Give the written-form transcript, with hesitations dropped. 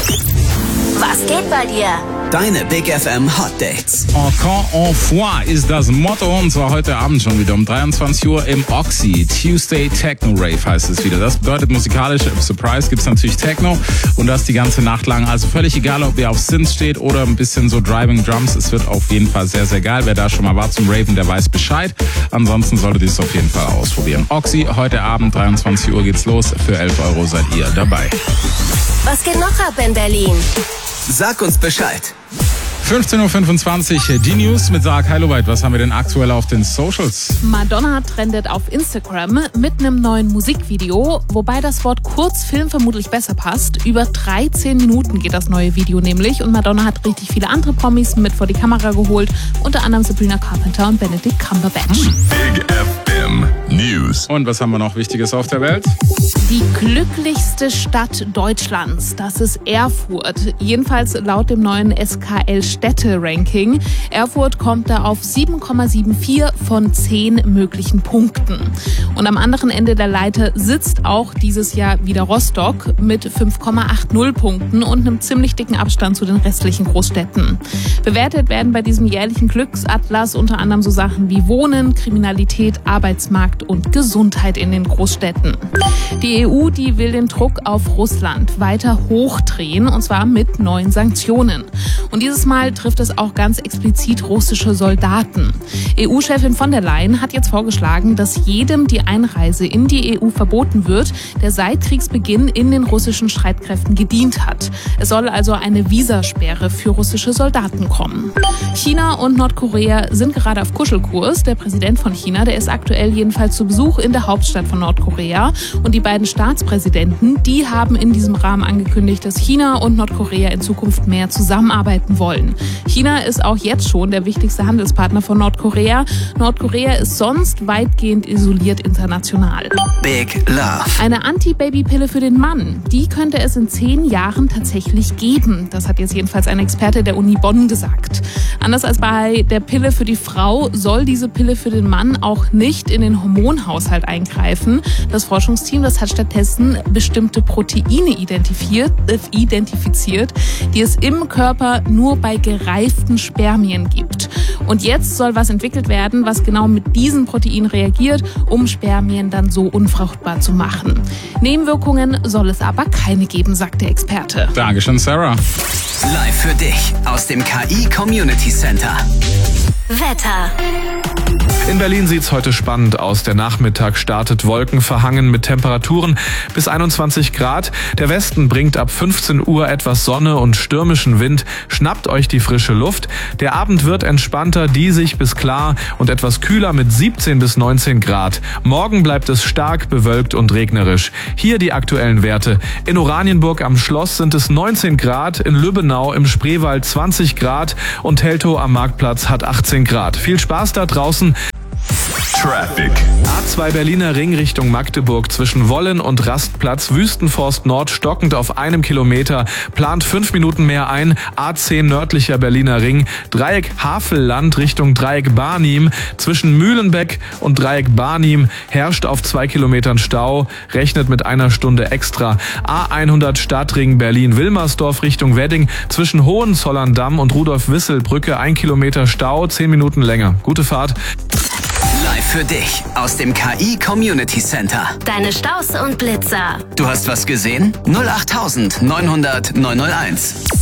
Was geht bei dir? Deine Big FM Hot Dates. Encore en foi ist das Motto, und zwar heute Abend schon wieder um 23 Uhr im Oxy. Tuesday Techno Rave heißt es wieder. Das bedeutet musikalisch, Surprise, gibt's natürlich Techno und das die ganze Nacht lang. Also völlig egal, ob ihr auf Synth steht oder ein bisschen so Driving Drums. Es wird auf jeden Fall sehr, sehr geil. Wer da schon mal war zum Raven, der weiß Bescheid. Ansonsten solltet ihr es auf jeden Fall ausprobieren. Oxy, heute Abend 23 Uhr geht's los. Für 11 € seid ihr dabei. Was geht noch ab in Berlin? Sag uns Bescheid. 15.25 Uhr, die News mit Sarah Keiloweit. Was haben wir denn aktuell auf den Socials? Madonna trendet auf Instagram mit einem neuen Musikvideo, wobei das Wort Kurzfilm vermutlich besser passt. Über 13 Minuten geht das neue Video nämlich und Madonna hat richtig viele andere Promis mit vor die Kamera geholt, unter anderem Sabrina Carpenter und Benedict Cumberbatch. Big FM News. Und was haben wir noch Wichtiges auf der Welt? Die glücklichste Stadt Deutschlands, das ist Erfurt. Jedenfalls laut dem neuen SKL-Städte-Ranking. Erfurt kommt da auf 7,74 von 10 möglichen Punkten. Und am anderen Ende der Leiter sitzt auch dieses Jahr wieder Rostock mit 5,80 Punkten und einem ziemlich dicken Abstand zu den restlichen Großstädten. Bewertet werden bei diesem jährlichen Glücksatlas unter anderem so Sachen wie Wohnen, Kriminalität, Arbeitsmarkt und Gesundheit in den Großstädten. Die EU, die will den Druck auf Russland weiter hochdrehen, und zwar mit neuen Sanktionen. Und dieses Mal trifft es auch ganz explizit russische Soldaten. EU-Chefin von der Leyen hat jetzt vorgeschlagen, dass jedem die Einreise in die EU verboten wird, der seit Kriegsbeginn in den russischen Streitkräften gedient hat. Es soll also eine Visasperre für russische Soldaten kommen. China und Nordkorea sind gerade auf Kuschelkurs. Der Präsident von China, der ist aktuell jedenfalls zu Besuch in der Hauptstadt von Nordkorea. Und die beiden Staatspräsidenten, die haben in diesem Rahmen angekündigt, dass China und Nordkorea in Zukunft mehr zusammenarbeiten wollen. China ist auch jetzt schon der wichtigste Handelspartner von Nordkorea. Nordkorea ist sonst weitgehend isoliert international. Big Love. Eine Anti-Baby-Pille für den Mann, die könnte es in 10 Jahren tatsächlich geben. Das hat jetzt jedenfalls ein Experte der Uni Bonn gesagt. Anders als bei der Pille für die Frau soll diese Pille für den Mann auch nicht in den Hormonhaushalt eingreifen. Das Forschungsteam, das hat stattdessen bestimmte Proteine identifiziert, die es im Körper nur bei gereiften Spermien gibt. Und jetzt soll was entwickelt werden, was genau mit diesen Proteinen reagiert, um Spermien dann so unfruchtbar zu machen. Nebenwirkungen soll es aber keine geben, sagt der Experte. Dankeschön, Sarah. Live für dich aus dem KI Community Center. Wetter. In Berlin sieht's heute spannend aus. Der Nachmittag startet wolkenverhangen mit Temperaturen bis 21 Grad. Der Westen bringt ab 15 Uhr etwas Sonne und stürmischen Wind. Schnappt euch die frische Luft. Der Abend wird entspannter, diesig bis klar und etwas kühler mit 17 bis 19 Grad. Morgen bleibt es stark bewölkt und regnerisch. Hier die aktuellen Werte. In Oranienburg am Schloss sind es 19 Grad, in Lübbenau im Spreewald 20 Grad und Teltow am Marktplatz hat 18 Grad. Viel Spaß da draußen. Traffic. A2 Berliner Ring Richtung Magdeburg zwischen Wollen und Rastplatz Wüstenforst Nord stockend auf 1 Kilometer, plant 5 Minuten mehr ein. A10 nördlicher Berliner Ring, Dreieck Havelland Richtung Dreieck Barnim, zwischen Mühlenbeck und Dreieck Barnim herrscht auf 2 Kilometern Stau, rechnet mit 1 Stunde extra. A100 Stadtring Berlin-Wilmersdorf Richtung Wedding, zwischen Hohenzollern-Damm und Rudolf-Wissel-Brücke 1 Kilometer Stau, 10 Minuten länger. Gute Fahrt. Live für dich aus dem KI Community Center. Deine Staus und Blitzer. Du hast was gesehen? 08900 901.